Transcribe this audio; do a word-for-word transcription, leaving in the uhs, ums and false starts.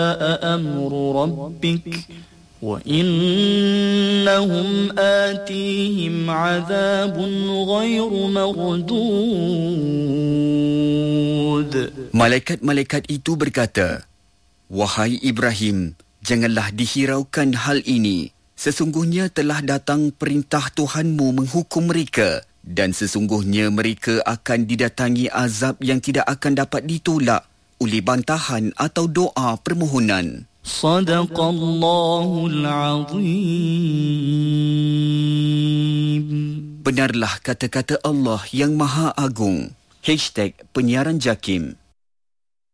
أمر ربك وإنهم آتيهم عذاب غير مردود. Malaikat-malaikat itu berkata, "Wahai Ibrahim, janganlah dihiraukan hal ini. Sesungguhnya telah datang perintah Tuhanmu menghukum mereka, dan sesungguhnya mereka akan didatangi azab yang tidak akan dapat ditolak oleh bantahan atau doa permohonan." Sadaqallahul Azim. Benarlah kata-kata Allah yang Maha Agung. Hashtag Penyiaran Jakim.